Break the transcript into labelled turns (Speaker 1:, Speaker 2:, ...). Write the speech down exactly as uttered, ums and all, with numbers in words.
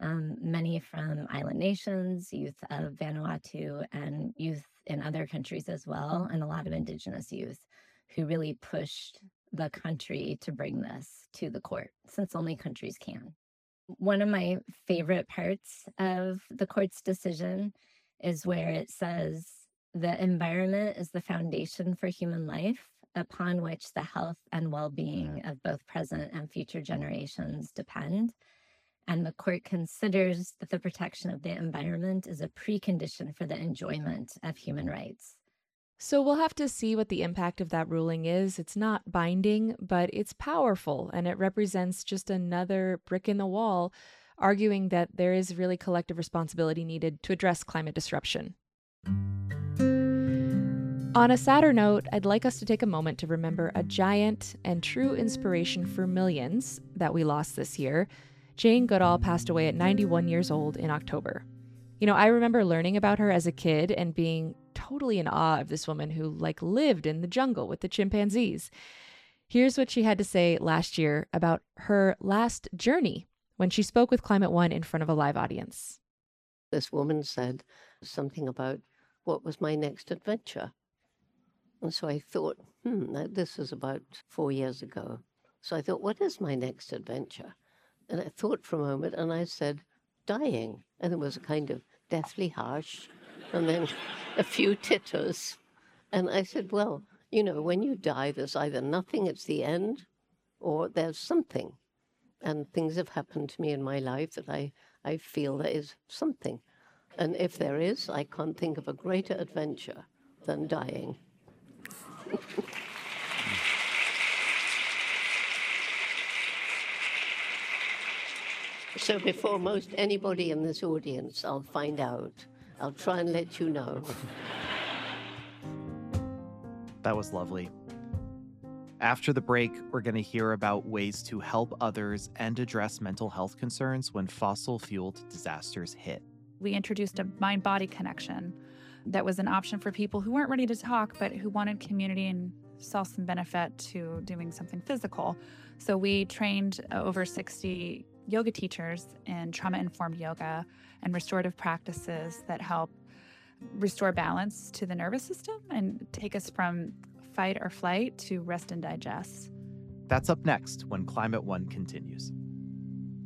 Speaker 1: um, many from island nations, youth of Vanuatu, and youth in other countries as well, and a lot of Indigenous youth who really pushed the country to bring this to the court, since only countries can. One of my favorite parts of the court's decision is where it says the environment is the foundation for human life, upon which the health and well being of both present and future generations depend. And the court considers that the protection of the environment is a precondition for the enjoyment of human rights.
Speaker 2: So we'll have to see what the impact of that ruling is. It's not binding, but it's powerful, and it represents just another brick in the wall, arguing that there is really collective responsibility needed to address climate disruption. On a sadder note, I'd like us to take a moment to remember a giant and true inspiration for millions that we lost this year. Jane Goodall passed away at ninety-one years old in October. You know, I remember learning about her as a kid and being totally in awe of this woman who, like, lived in the jungle with the chimpanzees. Here's what she had to say last year about her last journey when she spoke with Climate One in front of a live audience.
Speaker 3: This woman said something about what was my next adventure. And so I thought, hmm, now this was about four years ago. So I thought, what is my next adventure? And I thought for a moment, and I said, dying. And it was a kind of deathly harsh, and then a few titters. And I said, well, you know, when you die, there's either nothing, it's the end, or there's something. And things have happened to me in my life that I, I feel there is something. And if there is, I can't think of a greater adventure than dying. So before most anybody in this audience, I'll find out. I'll try and let you know.
Speaker 4: That was lovely. After the break, we're going to hear about ways to help others and address mental health concerns when fossil-fueled disasters hit.
Speaker 5: We introduced a mind-body connection that was an option for people who weren't ready to talk, but who wanted community and saw some benefit to doing something physical. So we trained over sixty yoga teachers in trauma-informed yoga and restorative practices that help restore balance to the nervous system and take us from fight or flight to rest and digest.
Speaker 4: That's up next when Climate One continues.